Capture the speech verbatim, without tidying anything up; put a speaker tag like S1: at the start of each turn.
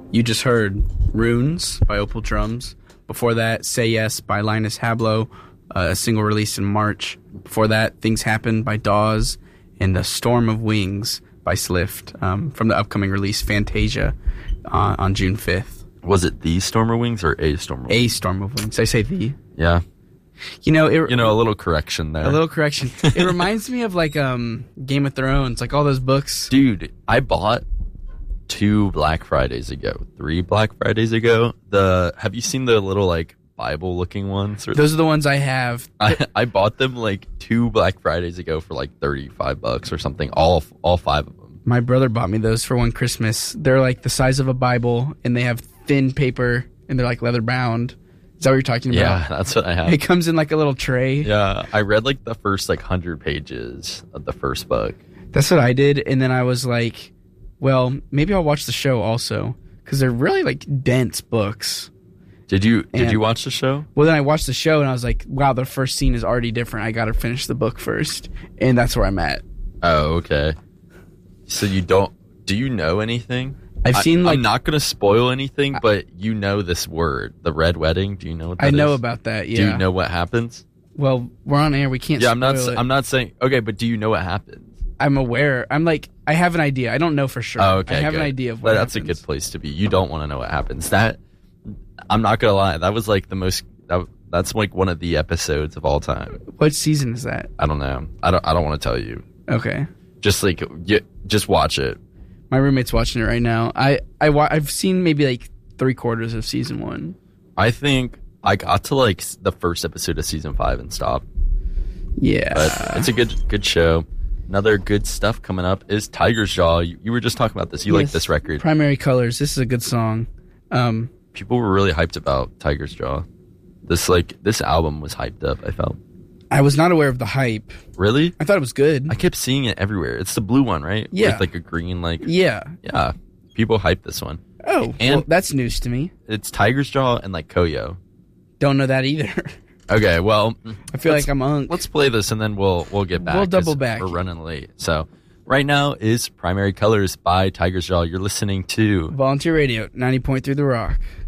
S1: You just heard Runes by Opal Drums. Before that, Say Yes by Linus Hablo, uh, a single released in March. Before that, Things Happen by Dawes, and The Storm of Wings by Slift, um, from the upcoming release Fantasia uh, on June fifth.
S2: Was it The Storm of Wings or A Storm of Wings?
S1: A Storm of Wings. I say the.
S2: Yeah.
S1: You know, it,
S2: you know, a little correction there.
S1: A little correction. It reminds me of like um, Game of Thrones, like all those books.
S2: Dude, I bought two Black Fridays ago, three Black Fridays ago. The have you seen the little like Bible looking ones? Or
S1: those are the ones I have.
S2: I, I bought them like two Black Fridays ago for like thirty-five bucks or something. All all five of them.
S1: My brother bought me those for one Christmas. They're like the size of a Bible, and they have thin paper, and they're like leather bound. Is that what you're talking about?
S2: Yeah, that's what I have.
S1: It comes in like a little tray.
S2: Yeah, I read like the first like hundred pages of the first book.
S1: That's what I did, and then I was like, well, maybe I'll watch the show also, because they're really like dense books.
S2: Did you did
S1: and,
S2: you watch the show?
S1: Well, then I watched the show, and I was like, wow, the first scene is already different. I got to finish the book first, and that's where I'm at.
S2: Oh, okay. So you don't? Do you know anything?
S1: I've
S2: I,
S1: seen like
S2: I'm not going to spoil anything, I, but you know this word, the Red Wedding. Do you know what that
S1: I know
S2: is?
S1: about that. Yeah.
S2: Do you know what happens?
S1: Well, we're on air. We can't.
S2: Yeah, I'm not.
S1: Spoil it.
S2: I'm not saying. Okay, but do you know what happens?
S1: I'm aware. I'm like, I have an idea. I don't know for sure.
S2: Oh, okay,
S1: I have
S2: good.
S1: an idea of what.
S2: Well, that's
S1: happens.
S2: a good place to be. You don't want to know what happens. That I'm not gonna lie. That was like the most. That, that's like one of the episodes of all time.
S1: What season is that?
S2: I don't know. I don't. I don't want to tell you.
S1: Okay.
S2: Just like you, just watch it.
S1: My roommate's watching it right now. I, I, I've seen maybe like three quarters of season one.
S2: I think I got to like the first episode of season five and stopped.
S1: Yeah.
S2: But it's a good good show. Another good stuff coming up is Tiger's Jaw. You, you were just talking about this. You
S1: yes.
S2: like this record.
S1: Primary Colors. This is a good song. Um,
S2: People were really hyped about Tiger's Jaw. This like this album was hyped up, I felt.
S1: I was not aware of the hype.
S2: Really?
S1: I thought it was good.
S2: I kept seeing it everywhere. It's the blue one, right?
S1: Yeah.
S2: With like a green, like...
S1: Yeah.
S2: Yeah. People hype this one.
S1: Oh,
S2: and
S1: well, that's news to me.
S2: It's Tiger's Jaw and like Koyo.
S1: Don't know that either.
S2: Okay, well...
S1: I feel like I'm unk.
S2: Let's play this and then we'll we'll get back.
S1: We'll double back.
S2: We're running late. So, right now is Primary Colors by Tiger's Jaw. You're listening to...
S1: Volunteer Radio, ninety point three The Rock.